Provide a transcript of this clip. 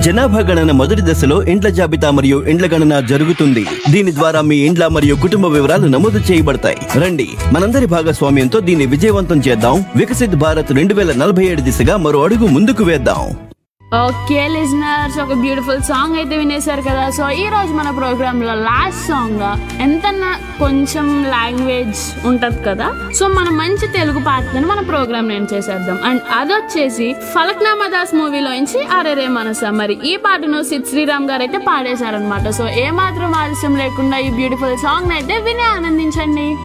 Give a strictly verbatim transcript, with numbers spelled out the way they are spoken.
జనాభా గణన మొదటి దశలో ఇండ్ల జాబితా మరియు ఇండ్ల గణన జరుగుతుంది. దీని ద్వారా మీ ఇండ్ల మరియు కుటుంబ వివరాలు నమోదు చేయబడతాయి. రండి, మనందరి భాగస్వామ్యంతో దీన్ని విజయవంతం చేద్దాం. వికసిత్ భారత్ రెండు వేల నలభై ఏడు దిశగా మరో అడుగు ముందుకు వేద్దాం. ఓకే లిజనర్స్, ఒక బ్యూటిఫుల్ సాంగ్ అయితే వినేశారు కదా. సో ఈ రోజు మన ప్రోగ్రామ్ లో లాస్ట్ సాంగ్ ఎంతన్నా కొంచెం లాంగ్వేజ్ ఉంటది కదా, సో మనం మంచి తెలుగు పాటని మన ప్రోగ్రామ్ నేను చేసేద్దాం. అండ్ అదొచ్చేసి ఫలక్నామా దాస్ మూవీలోంచి అరెరే మనస. మరి ఈ పాటను సిద్ శ్రీరామ్ గారు అయితే పాడేశారనమాట. సో ఏ మాత్రం ఆలస్యం లేకుండా ఈ బ్యూటిఫుల్ సాంగ్ అయితే విని ఆనందించండి.